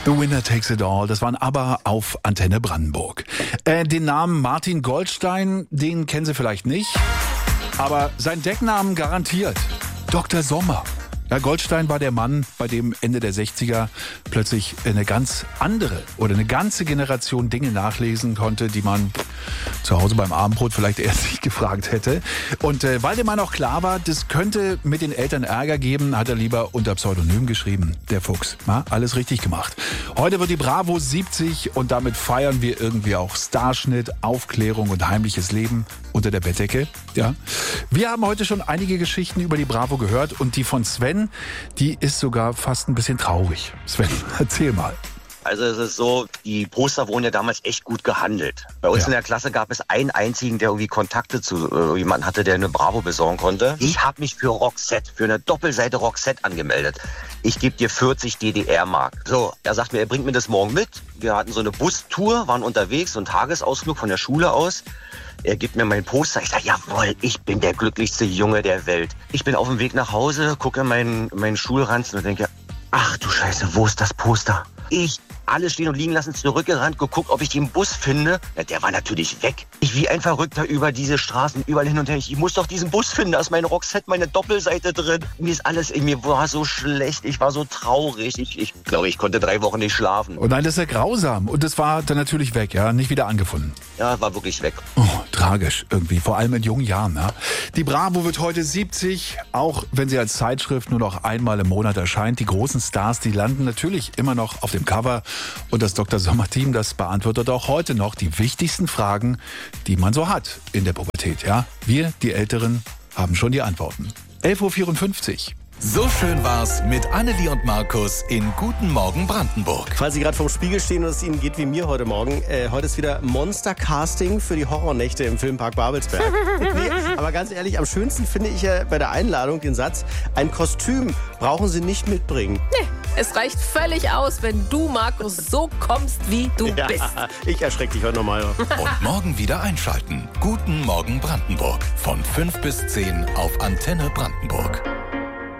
The Winner Takes It All, das waren ABBA auf Antenne Brandenburg. Den Namen Martin Goldstein, den kennen Sie vielleicht nicht, aber sein Decknamen garantiert. Dr. Sommer. Ja, Goldstein war der Mann, bei dem Ende der 60er plötzlich eine ganz andere oder eine ganze Generation Dinge nachlesen konnte, die man zu Hause beim Abendbrot vielleicht erst nicht gefragt hätte. Und weil dem Mann auch klar war, das könnte mit den Eltern Ärger geben, hat er lieber unter Pseudonym geschrieben, der Fuchs. Ja, alles richtig gemacht. Heute wird die Bravo 70 und damit feiern wir irgendwie auch Starschnitt, Aufklärung und heimliches Leben unter der Bettdecke. Ja. Wir haben heute schon einige Geschichten über die Bravo gehört und die von Sven, die ist sogar fast ein bisschen traurig. Sven, erzähl mal. Also es ist so, die Poster wurden ja damals echt gut gehandelt. Bei uns in der Klasse gab es einen einzigen, der irgendwie Kontakte zu jemandem hatte, der eine Bravo besorgen konnte. Ich habe mich für Roxette, für eine Doppelseite Roxette angemeldet. Ich gebe dir 40 DDR-Mark. So, er sagt mir, er bringt mir das morgen mit. Wir hatten so eine Bustour, waren unterwegs, so ein Tagesausflug von der Schule aus. Er gibt mir mein Poster. Ich sage, jawohl, ich bin der glücklichste Junge der Welt. Ich bin auf dem Weg nach Hause, gucke meinen Schulranzen und denke, ach du Scheiße, wo ist das Poster? Ich alles stehen und liegen lassen, zurückgerannt, geguckt, ob ich den Bus finde. Ja, der war natürlich weg. Ich wie ein Verrückter über diese Straßen, überall hin und her. Ich muss doch diesen Bus finden, da ist meine Roxette, meine Doppelseite drin. Mir war so schlecht, ich war so traurig. Ich glaube, ich konnte 3 Wochen nicht schlafen. Oh nein, das ist ja grausam. Und das war dann natürlich weg, ja, nicht wieder angefunden. Ja, war wirklich weg. Oh, tragisch irgendwie, vor allem in jungen Jahren. Ja. Die Bravo wird heute 70, auch wenn sie als Zeitschrift nur noch einmal im Monat erscheint. Die großen Stars, die landen natürlich immer noch auf dem Cover. Und das Dr. Sommer-Team, das beantwortet auch heute noch die wichtigsten Fragen, die man so hat in der Pubertät. Ja? Wir, die Älteren, haben schon die Antworten. 11.54 Uhr. So schön war's mit Annelie und Markus in Guten Morgen Brandenburg. Falls Sie gerade vorm Spiegel stehen und es Ihnen geht wie mir heute Morgen, heute ist wieder Monster-Casting für die Horrornächte im Filmpark Babelsberg. Nee, aber ganz ehrlich, am schönsten finde ich ja bei der Einladung den Satz, ein Kostüm brauchen Sie nicht mitbringen. Nee, es reicht völlig aus, wenn du, Markus, so kommst, wie du bist. Ich erschrecke dich heute nochmal. Und morgen wieder einschalten. Guten Morgen Brandenburg. Von 5 bis 10 auf Antenne Brandenburg.